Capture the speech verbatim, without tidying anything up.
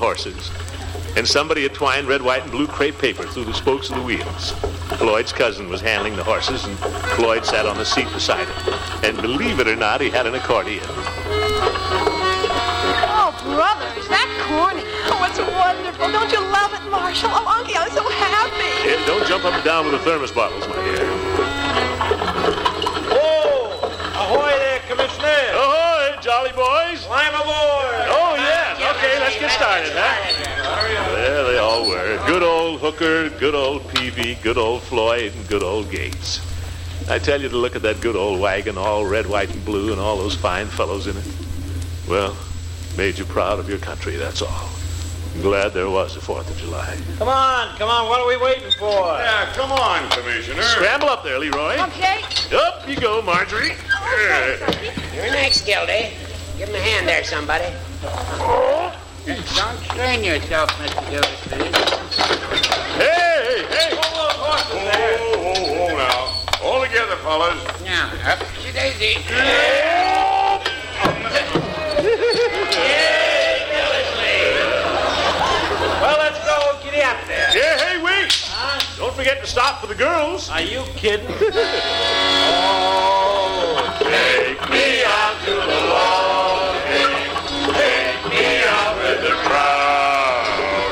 horses. And somebody had twined red, white, and blue crepe paper through the spokes of the wheels. Floyd's cousin was handling the horses, and Floyd sat on the seat beside him. And believe it or not, he had an accordion. Oh, brother, is that corny? Oh, it's wonderful. Don't you love it, Marshall? Oh, Unky, I'm so happy. Yeah, don't jump up and down with the thermos bottles, my dear. Oh, ahoy there, Commissioner. Ahoy, jolly boys. Climb aboard. Oh, yes. Okay, let's get started, huh? There they all were. Good old Hooker, good old Peavy, good old Floyd, and good old Gates. I tell you to look at that good old wagon, all red, white, and blue, and all those fine fellows in it. Well, made you proud of your country, that's all. I'm glad there was a fourth of July. Come on, come on, what are we waiting for? Yeah, come on, Commissioner. Scramble up there, Leroy. Okay. Up you go, Marjorie. You're next, Gildy. Give him a hand there, somebody. Don't strain yourself, Mister Gildersleeve. Hey, hey. Hold those horses Oh, there. oh, oh, now. All together, fellas. Now, up to Daisy. Well, let's go. Giddy up there. Yeah, hey, wait. Don't forget to stop for the girls. Are you kidding? Oh,